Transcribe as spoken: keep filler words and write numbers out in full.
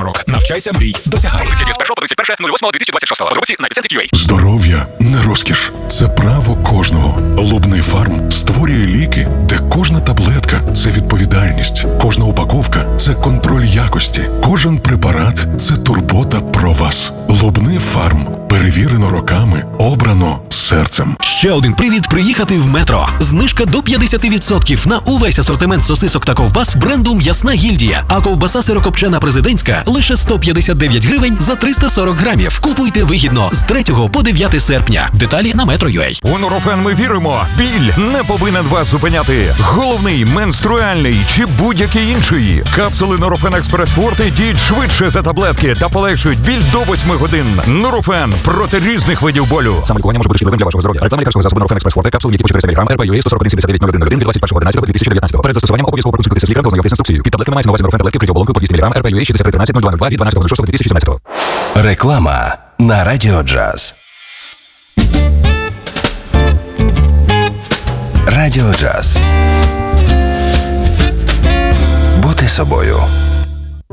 Рок. Навчайся, мрій, досягай. З першого по тридцять перше нуль восьмого дві тисячі двадцять шостого. Подробиці на епіцентрі точка ю а. Здоров'я не розкіш. Це право кожного. Лубний фарм створює ліки, де кожна таблетка – це відповідальність. Кожна упаковка – це контроль якості. Кожен препарат – це турбота про вас. Лубний фарм. Перевірено роками. Обрано серцем. Ще один привід приїхати в Метро. Знижка до п'ятдесят відсотків на увесь асортимент сосисок та ковбас бренду «М'ясна гільдія». А ковбаса сирокопчена президентська лише сто п'ятдесят дев'ять гривень за триста сорок грамів. Купуйте вигідно з третього по дев'яте серпня. Деталі на метро крапка ю а. У Нурофен ми віримо. Біль не повинен вас зупиняти. Головний, менструальний чи будь-який інший. Капсули Нурофен Експрес Форте діють швидше за таблетки та полегшують біль до восьми годин. Нурофен проти різних видів болю. Самолікування може бути шкідливим для вашого здоров'я. Реклама лікарського засобу Нурофен Експрес Форте, капсули, які по чотириста міліграм, ар пі ю ей сто сорок один сімдесят дев'ять нуль один нуль один від двадцять першого одинадцятого дві тисячі дев'ятнадцятого. Перед застосуванням обов'язково проконсультуйтеся з лікарем та ознайомтесь з інструкцією. Під таблетками мається на увазі Нурофен таблетки вкриті оболонкою по двісті міліграм, ар пі ю ей шістдесят три тринадцять нуль два нуль два від дванадцятого шостого дві тисячі сімнадцятого. Реклама на Радіо Джаз. Радіо Джаз. Бути собою.